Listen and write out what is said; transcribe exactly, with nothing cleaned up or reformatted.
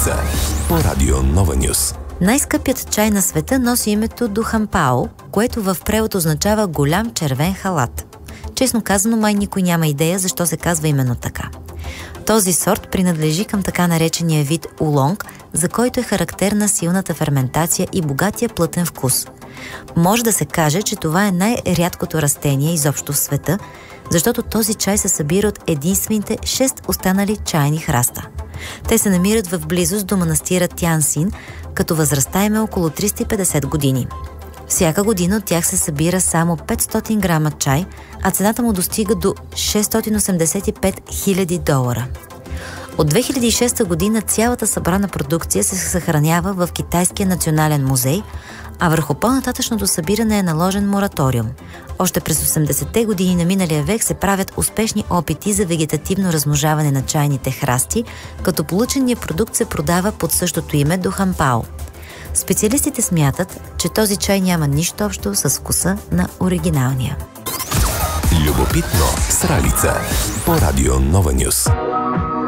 Сралица по радио Нова Нюс. Най-скъпият чай на света носи името Духанпао, което в превод означава голям червен халат. Честно казано, май никой няма идея защо се казва именно така. Този сорт принадлежи към така наречения вид улонг, за който е характерна силната ферментация и богатия плътен вкус. Може да се каже, че това е най-рядкото растение изобщо в света, защото този чай се събира от единствените шест останали чайни храста. Те се намират в близост до манастира Тянсин, като възрастта им е около триста и петдесет години. Всяка година от тях се събира само петстотин грама чай, а цената му достига до шестстотин осемдесет и пет хиляди долара. От две хиляди и шеста година цялата събрана продукция се съхранява в Китайския национален музей, а върху по-нататъчното събиране е наложен мораториум. Още през осемдесетте години на миналия век се правят успешни опити за вегетативно размножаване на чайните храсти, като полученият продукт се продава под същото име Духанпао. Специалистите смятат, че този чай няма нищо общо с вкуса на оригиналния. Любопитно Сралица по радио Нова Нюс.